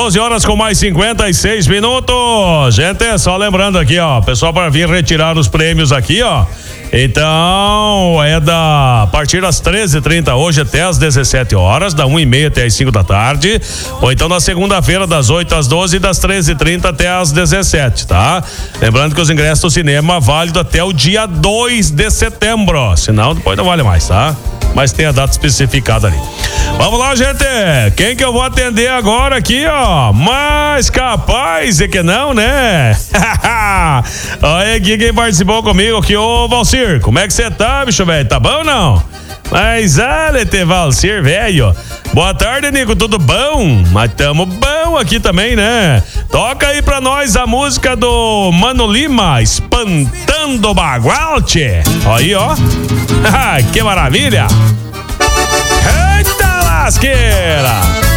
12 horas com mais 56 minutos. Gente, só lembrando aqui, ó, pessoal, para vir retirar os prêmios aqui, ó. Então, a partir das 13h30, hoje até às 17 horas, da 1h30 até às 5 da tarde, ou então na segunda-feira, das 8 às 12 e das 13h30 até às 17, tá? Lembrando que os ingressos do cinema válido até o dia 2 de setembro, senão depois não vale mais, tá? Mas tem a data especificada ali. Vamos lá, gente. Quem que eu vou atender agora aqui, ó? Mas capaz é que não, né? Olha aqui quem participou comigo aqui, ô Valcir. Como é que você tá, bicho velho? Tá bom ou não? Mas, olha, Valcir, velho. Boa tarde, Nico, tudo bom? Mas tamo bom aqui também, né? Toca aí pra nós a música do Mano Lima, Espantando o Bagualte. Aí, ó. Que maravilha. Eita lasqueira.